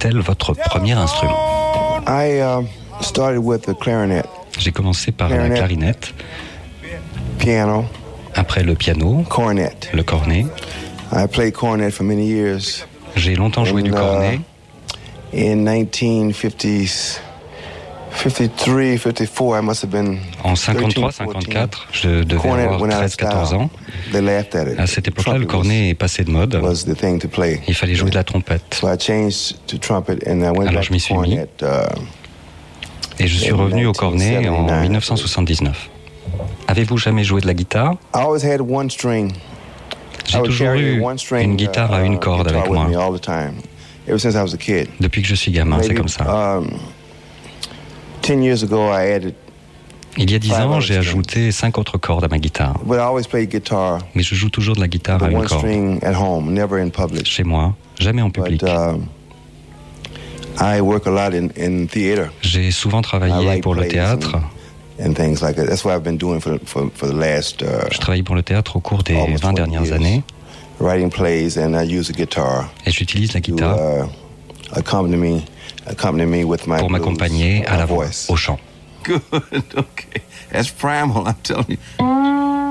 est-elle votre premier instrument? I started with the clarinet. J'ai commencé par la clarinette, Piano. après le piano, Cornet. le cornet. I played cornet for many years. J'ai longtemps joué du cornet. In 1953, 54, I must have been. En 53-54, je devais avoir 13-14 ans. À cette époque-là, le cornet est passé de mode. Il fallait jouer de la trompette. Alors je m'y suis mis. Et je suis revenu au cornet en 1979. Avez-vous jamais joué de la guitare? J'ai toujours eu une guitare à une corde avec moi. Depuis que je suis gamin, c'est comme ça. Il y a 10 ans, j'ai ajouté 5 autres cordes à ma guitare. Mais je joue toujours de la guitare à une corde. Chez moi, jamais en public. J'ai souvent travaillé pour le théâtre. Je travaille pour le théâtre au cours des 20 dernières années. Et j'utilise la guitare pour m'accompagner à la voix, au chant. Good, okay. That's primal, I'm telling you.